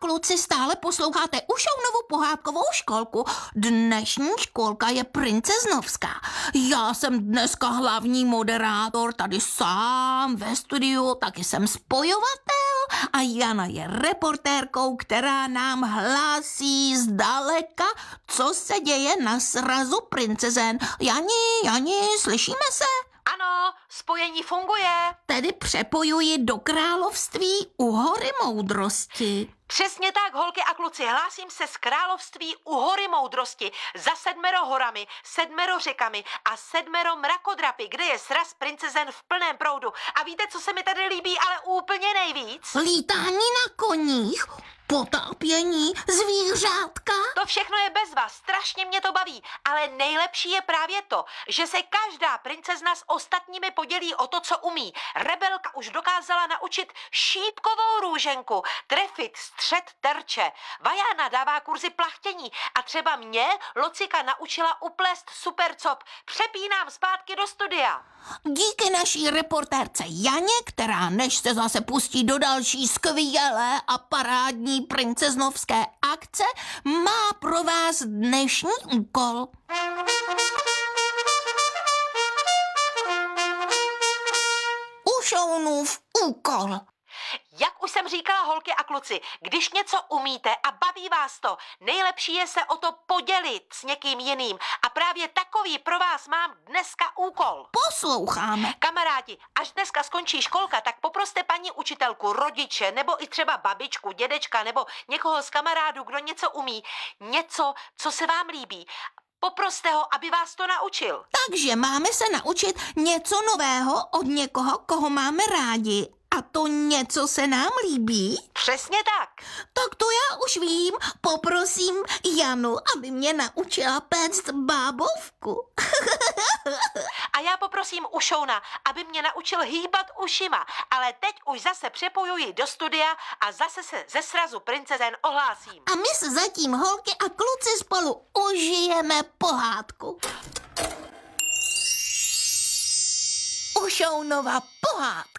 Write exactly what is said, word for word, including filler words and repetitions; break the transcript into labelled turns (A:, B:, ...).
A: kluci, stále posloucháte Ušounovu pohádkovou školku. Dnešní školka je princeznovská. Já jsem dneska hlavní moderátor, tady sám ve studiu, taky jsem spojovatel a Jana je reportérkou, která nám hlásí zdaleka, co se děje na srazu princezen. Jani, Jani, slyšíme se?
B: Ano, spojení funguje.
A: Tedy přepojuji do království u hory moudrosti.
B: Přesně tak, holky a kluci, hlásím se z království u hory moudrosti za sedmero horami, sedmero řekami a sedmero mrakodrapy, kde je sraz princezen v plném proudu. A víte, co se mi tady líbí, ale úplně nejvíc?
A: Lítání na koních, potápění, zvířátka.
B: To všechno je bez vás, strašně mě to baví, ale nejlepší je právě to, že se každá princezna s ostatními podělí o to, co umí. Rebelka už dokázala naučit šípkovou růženku, trefit střed terče. Vajána dává kurzy plachtění a třeba mě Locika naučila uplést supercop. Přepínám zpátky do studia.
A: Díky naší reportérce Janě, která než se zase pustí do další skvělé a parádní princeznovské akce, má pro vás dnešní úkol. Ušounův úkol.
B: Jak už jsem říkala, holky a kluci, když něco umíte a baví vás to, nejlepší je se o to podělit s někým jiným. A právě takový pro vás mám dneska úkol.
A: Posloucháme.
B: Kamarádi, až dneska skončí školka, tak poproste paní učitelku, rodiče, nebo i třeba babičku, dědečka, nebo někoho z kamarádů, kdo něco umí. Něco, co se vám líbí. Poproste ho, aby vás to naučil.
A: Takže máme se naučit něco nového od někoho, koho máme rádi. A to něco se nám líbí?
B: Přesně tak.
A: Tak to já už vím. Poprosím Janu, aby mě naučila péct bábovku.
B: A já poprosím Ušouna, aby mě naučil hýbat ušima. Ale teď už zase přepojuji do studia a zase se ze srazu princezen ohlásím.
A: A my se zatím, holky a kluci, spolu užijeme pohádku. Ušounova pohádka.